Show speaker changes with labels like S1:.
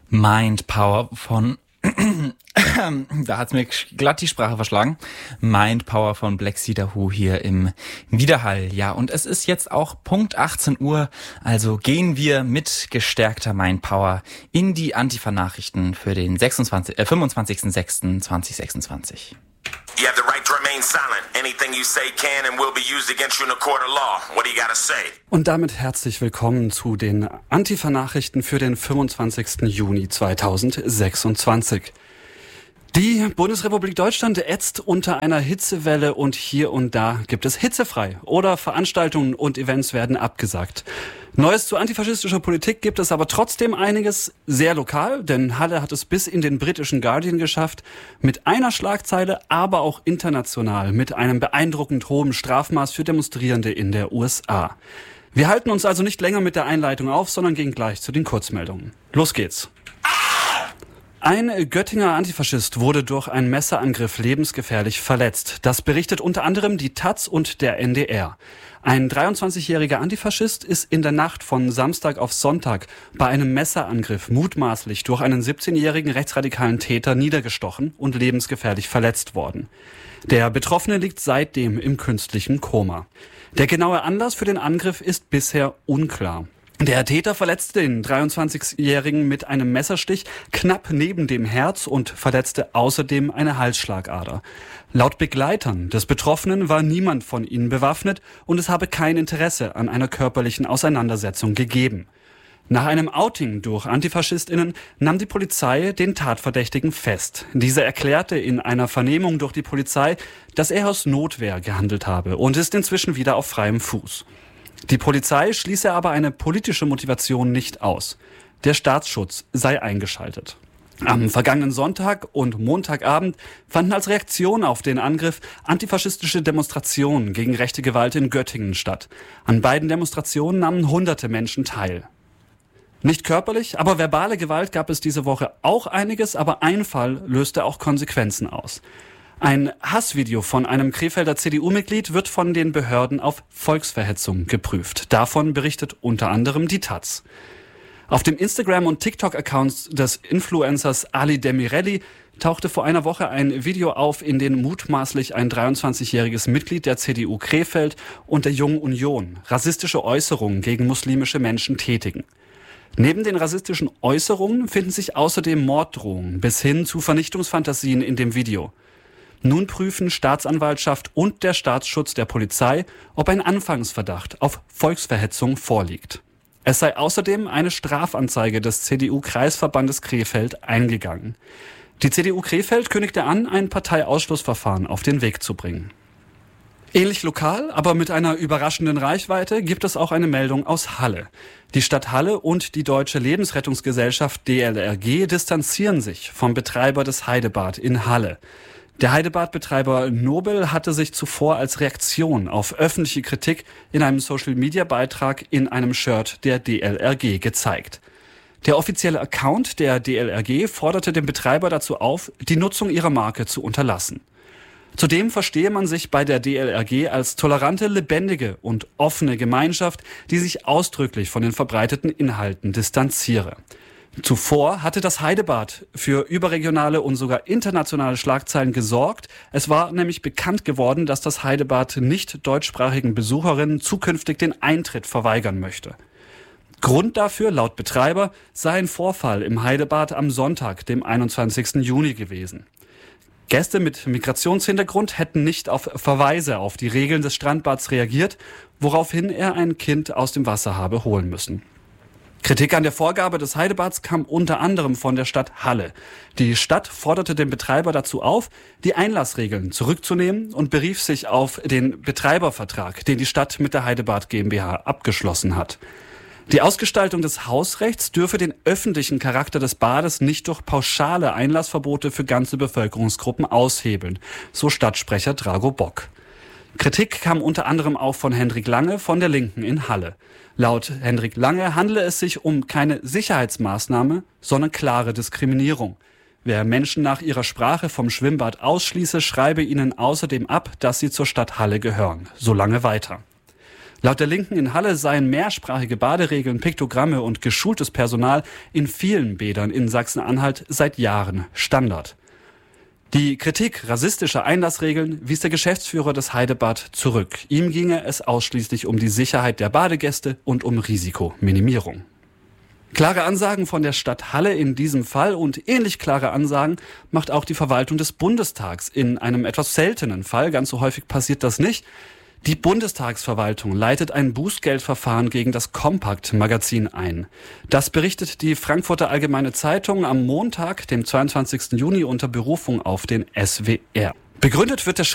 S1: Mind Power von da hat's mir glatt die Sprache verschlagen. Mind Power von Black Cedar Who hier im Widerhall. Ja, und es ist jetzt auch Punkt 18 Uhr, also gehen wir mit gestärkter Mind Power in die Antifa-Nachrichten für den 25.06.2026.
S2: You have the right to remain silent. Anything you say can and will be used against you in a court of law. What do you gotta say?
S3: Und damit herzlich willkommen zu den Antifa-Nachrichten für den 25. Juni 2026. Die Bundesrepublik Deutschland ätzt unter einer Hitzewelle und hier und da gibt es hitzefrei oder Veranstaltungen und Events werden abgesagt. Neues zu antifaschistischer Politik gibt es aber trotzdem einiges, sehr lokal, denn Halle hat es bis in den britischen Guardian geschafft, mit einer Schlagzeile, aber auch international, mit einem beeindruckend hohen Strafmaß für Demonstrierende in der USA. Wir halten uns also nicht länger mit der Einleitung auf, sondern gehen gleich zu den Kurzmeldungen. Los geht's! Ein Göttinger Antifaschist wurde durch einen Messerangriff lebensgefährlich verletzt. Das berichtet unter anderem die taz und der NDR. Ein 23-jähriger Antifaschist ist in der Nacht von Samstag auf Sonntag bei einem Messerangriff mutmaßlich durch einen 17-jährigen rechtsradikalen Täter niedergestochen und lebensgefährlich verletzt worden. Der Betroffene liegt seitdem im künstlichen Koma. Der genaue Anlass für den Angriff ist bisher unklar. Der Täter verletzte den 23-Jährigen mit einem Messerstich knapp neben dem Herz und verletzte außerdem eine Halsschlagader. Laut Begleitern des Betroffenen war niemand von ihnen bewaffnet und es habe kein Interesse an einer körperlichen Auseinandersetzung gegeben. Nach einem Outing durch AntifaschistInnen nahm die Polizei den Tatverdächtigen fest. Dieser erklärte in einer Vernehmung durch die Polizei, dass er aus Notwehr gehandelt habe und ist inzwischen wieder auf freiem Fuß. Die Polizei schließe aber eine politische Motivation nicht aus. Der Staatsschutz sei eingeschaltet. Am vergangenen Sonntag und Montagabend fanden als Reaktion auf den Angriff antifaschistische Demonstrationen gegen rechte Gewalt in Göttingen statt. An beiden Demonstrationen nahmen hunderte Menschen teil. Nicht körperlich, aber verbale Gewalt gab es diese Woche auch einiges, aber ein Fall löste auch Konsequenzen aus. Ein Hassvideo von einem Krefelder CDU-Mitglied wird von den Behörden auf Volksverhetzung geprüft. Davon berichtet unter anderem die taz. Auf dem Instagram- und TikTok-Account des Influencers Ali Demirelli tauchte vor einer Woche ein Video auf, in dem mutmaßlich ein 23-jähriges Mitglied der CDU Krefeld und der Jungen Union rassistische Äußerungen gegen muslimische Menschen tätigen. Neben den rassistischen Äußerungen finden sich außerdem Morddrohungen bis hin zu Vernichtungsfantasien in dem Video. Nun prüfen Staatsanwaltschaft und der Staatsschutz der Polizei, ob ein Anfangsverdacht auf Volksverhetzung vorliegt. Es sei außerdem eine Strafanzeige des CDU-Kreisverbandes Krefeld eingegangen. Die CDU Krefeld kündigte an, ein Parteiausschlussverfahren auf den Weg zu bringen. Ähnlich lokal, aber mit einer überraschenden Reichweite gibt es auch eine Meldung aus Halle. Die Stadt Halle und die Deutsche Lebensrettungsgesellschaft DLRG distanzieren sich vom Betreiber des Heidebad in Halle. Der Heidebad-Betreiber Nobel hatte sich zuvor als Reaktion auf öffentliche Kritik in einem Social-Media-Beitrag in einem Shirt der DLRG gezeigt. Der offizielle Account der DLRG forderte den Betreiber dazu auf, die Nutzung ihrer Marke zu unterlassen. Zudem verstehe man sich bei der DLRG als tolerante, lebendige und offene Gemeinschaft, die sich ausdrücklich von den verbreiteten Inhalten distanziere. Zuvor hatte das Heidebad für überregionale und sogar internationale Schlagzeilen gesorgt. Es war nämlich bekannt geworden, dass das Heidebad nicht deutschsprachigen Besucherinnen zukünftig den Eintritt verweigern möchte. Grund dafür, laut Betreiber, sei ein Vorfall im Heidebad am Sonntag, dem 21. Juni gewesen. Gäste mit Migrationshintergrund hätten nicht auf Verweise auf die Regeln des Strandbads reagiert, woraufhin er ein Kind aus dem Wasser habe holen müssen. Kritik an der Vorgabe des Heidebads kam unter anderem von der Stadt Halle. Die Stadt forderte den Betreiber dazu auf, die Einlassregeln zurückzunehmen und berief sich auf den Betreibervertrag, den die Stadt mit der Heidebad GmbH abgeschlossen hat. Die Ausgestaltung des Hausrechts dürfe den öffentlichen Charakter des Bades nicht durch pauschale Einlassverbote für ganze Bevölkerungsgruppen aushebeln, so Stadtsprecher Drago Bock. Kritik kam unter anderem auch von Hendrik Lange von der Linken in Halle. Laut Hendrik Lange handele es sich um keine Sicherheitsmaßnahme, sondern klare Diskriminierung. Wer Menschen nach ihrer Sprache vom Schwimmbad ausschließe, schreibe ihnen außerdem ab, dass sie zur Stadt Halle gehören. So lange weiter. Laut der Linken in Halle seien mehrsprachige Baderegeln, Piktogramme und geschultes Personal in vielen Bädern in Sachsen-Anhalt seit Jahren Standard. Die Kritik rassistischer Einlassregeln wies der Geschäftsführer des Heidebad zurück. Ihm ginge es ausschließlich um die Sicherheit der Badegäste und um Risikominimierung. Klare Ansagen von der Stadt Halle in diesem Fall und ähnlich klare Ansagen macht auch die Verwaltung des Bundestags in einem etwas seltenen Fall. Ganz so häufig passiert das nicht. Die Bundestagsverwaltung leitet ein Bußgeldverfahren gegen das Kompakt-Magazin ein. Das berichtet die Frankfurter Allgemeine Zeitung am Montag, dem 22. Juni, unter Berufung auf den SWR. Begründet wird der